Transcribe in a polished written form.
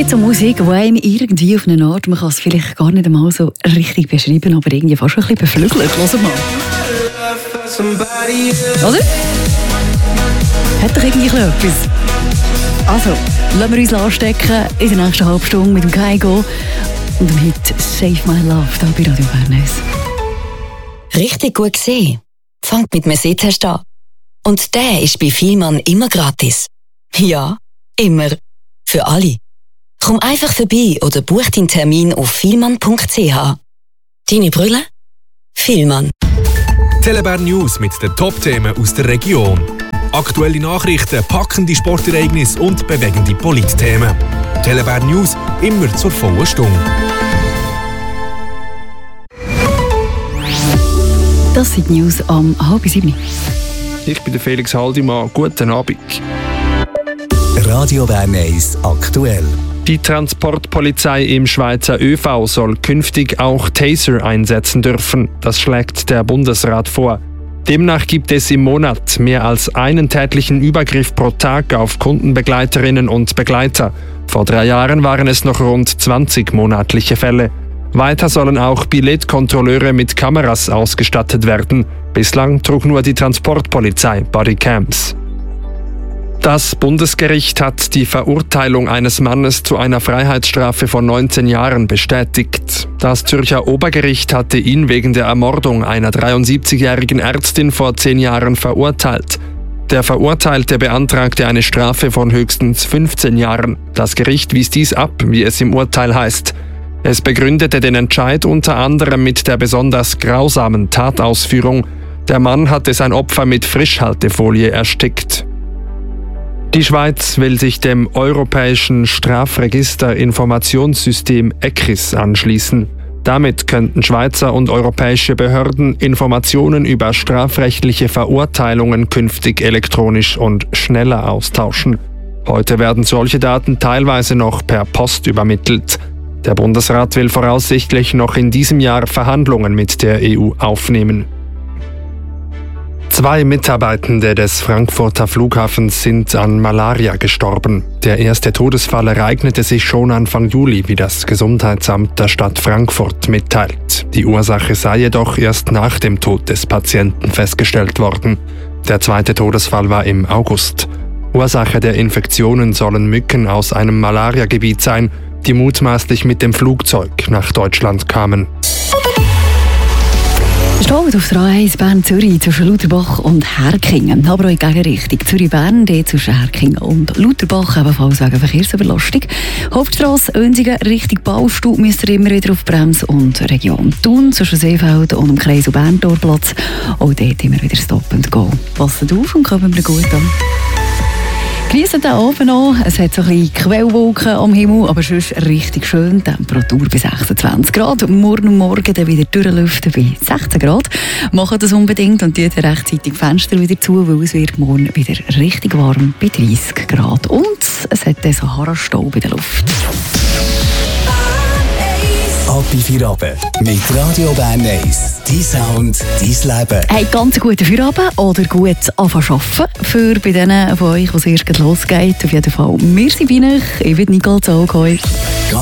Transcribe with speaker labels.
Speaker 1: gibt so Musik, die einem irgendwie auf eine Art, man kann es vielleicht gar nicht einmal so richtig beschreiben, aber irgendwie fast ein bisschen beflügelt. Hört mal. Oder? Hat doch irgendwie etwas. Also, lassen wir uns anstecken in der nächsten halben Stunde mit dem Kaigo und dem Hit «Save My Love» hier bei Radio Bern 1.
Speaker 2: Richtig gut gesehen. Fangt mit einem Sehtest an. Und der ist bei Vielmann immer gratis. Ja, immer. Für alle. Komm einfach vorbei oder buch deinen Termin auf vielmann.ch. Deine Brille? Vielmann.
Speaker 3: Telebern News mit den Top-Themen aus der Region. Aktuelle Nachrichten, packende Sportereignisse und bewegende Politthemen. Telebern News immer zur vollen Stunde.
Speaker 1: Das sind die News am 6:30.
Speaker 4: Ich bin der Felix Haldimann. Guten Abend.
Speaker 5: Radio Bern 1 aktuell.
Speaker 4: Die Transportpolizei im Schweizer ÖV soll künftig auch Taser einsetzen dürfen. Das schlägt der Bundesrat vor. Demnach gibt es im Monat mehr als einen tätlichen Übergriff pro Tag auf Kundenbegleiterinnen und Begleiter. Vor 3 Jahren waren es noch rund 20 monatliche Fälle. Weiter sollen auch Billetkontrolleure mit Kameras ausgestattet werden. Bislang trug nur die Transportpolizei Bodycams. Das Bundesgericht hat die Verurteilung eines Mannes zu einer Freiheitsstrafe von 19 Jahren bestätigt. Das Zürcher Obergericht hatte ihn wegen der Ermordung einer 73-jährigen Ärztin vor 10 Jahren verurteilt. Der Verurteilte beantragte eine Strafe von höchstens 15 Jahren. Das Gericht wies dies ab, wie es im Urteil heißt. Es begründete den Entscheid unter anderem mit der besonders grausamen Tatausführung. Der Mann hatte sein Opfer mit Frischhaltefolie erstickt. Die Schweiz will sich dem Europäischen Strafregister-Informationssystem ECRIS anschließen. Damit könnten Schweizer und europäische Behörden Informationen über strafrechtliche Verurteilungen künftig elektronisch und schneller austauschen. Heute werden solche Daten teilweise noch per Post übermittelt. Der Bundesrat will voraussichtlich noch in diesem Jahr Verhandlungen mit der EU aufnehmen. 2 Mitarbeitende des Frankfurter Flughafens sind an Malaria gestorben. Der erste Todesfall ereignete sich schon Anfang Juli, wie das Gesundheitsamt der Stadt Frankfurt mitteilt. Die Ursache sei jedoch erst nach dem Tod des Patienten festgestellt worden. Der zweite Todesfall war im August. Ursache der Infektionen sollen Mücken aus einem Malariagebiet sein, die mutmaßlich mit dem Flugzeug nach Deutschland kamen.
Speaker 1: Steht auf der A1 Bern-Zürich zwischen Lutherbach und Herkingen. Aber auch in Gegenrichtung Zürich-Bern, zwischen Herkingen und Lutherbach, ebenfalls wegen Verkehrsüberlastung. Hauptstrasse Oensingen Richtung Baustu müsst ihr immer wieder auf Brems und Region Thun zwischen Seefeld und dem Kreis- und Berntorplatz. Auch dort immer wieder Stop and Go. Passt auf und kommen wir gut an. Geniessen den Abend noch. Es hat so ein bisschen Quellwolken am Himmel, aber sonst richtig schön. Temperatur bei 26 Grad. Morgen dann wieder durchlüften bei 16 Grad. Macht das unbedingt und tut rechtzeitig die Fenster wieder zu, weil es wird morgen wieder richtig warm bei 30 Grad. Und es hat dann Sahara-Staub in der Luft.
Speaker 5: Ab in Feierabend mit Radio Bern 1. Dein Sound, dein Leben.
Speaker 1: Hey, ganz guten Feierabend oder gut anfangen arbeiten. Für bei denen von euch, die es erst losgeht. Auf jeden Fall, wir sind bei euch. Ich bin Nicole Zolgheu.